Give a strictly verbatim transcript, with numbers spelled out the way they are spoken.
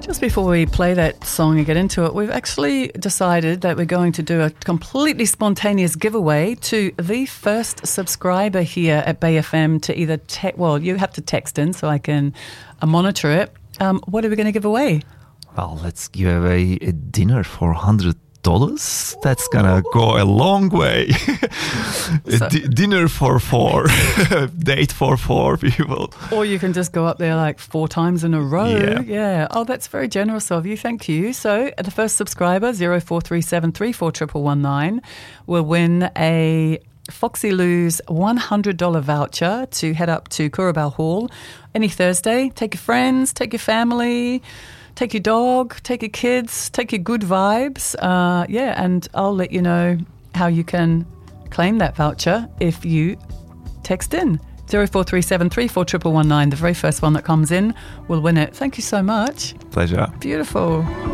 Just before we play that song and get into it, we've actually decided that we're going to do a completely spontaneous giveaway to the first subscriber here at Bay F M to either te- well, you have to text in so I can uh, monitor it. Um, what are we going to give away? Well, let's give away a dinner for one hundred dollars. That's gonna go a long way. So, D- dinner for four, date for four people. Or you can just go up there like four times in a row. Yeah. yeah. Oh, that's very generous of you. Thank you. So the first subscriber, zero four three seven three four one one one nine, will win a Foxy Lou's one hundred dollars voucher to head up to Curabao Hall any Thursday. Take your friends, take your family, take your dog, take your kids, take your good vibes. Uh, yeah, and I'll let you know how you can claim that voucher if you text in. zero four three seven three four one one one nine. The very first one that comes in will win it. Thank you so much. Pleasure. Beautiful.